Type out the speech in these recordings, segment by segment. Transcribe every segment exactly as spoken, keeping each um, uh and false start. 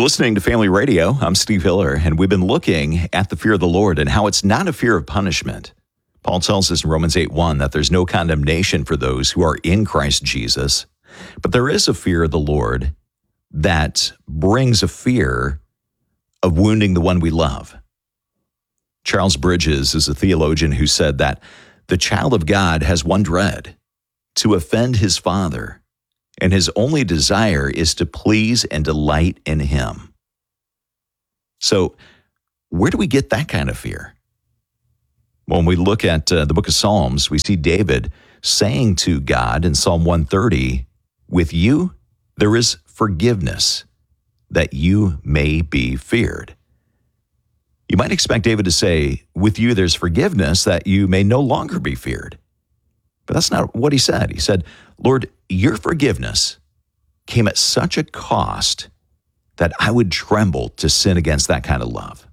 listening to Family Radio. I'm Steve Hiller, and we've been looking at the fear of the Lord and how it's not a fear of punishment. Paul tells us in Romans eight one that there's no condemnation for those who are in Christ Jesus, but there is a fear of the Lord that brings a fear of wounding the one we love. Charles Bridges is a theologian who said that the child of God has one dread, to offend his father, and his only desire is to please and delight in him. So, where do we get that kind of fear? When we look at uh, the book of Psalms, we see David saying to God in Psalm one thirty, "With you there is forgiveness, that you may be feared." You might expect David to say, "With you there's forgiveness, that you may no longer be feared." But that's not what he said. He said, "Lord, your forgiveness came at such a cost that I would tremble to sin against that kind of love."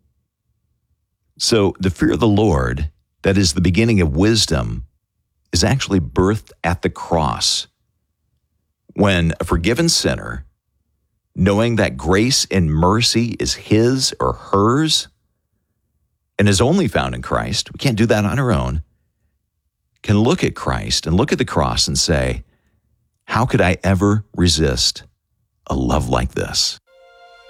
So the fear of the Lord, that is the beginning of wisdom, is actually birthed at the cross. When a forgiven sinner, knowing that grace and mercy is his or hers and is only found in Christ, we can't do that on our own, can look at Christ and look at the cross and say, how could I ever resist a love like this?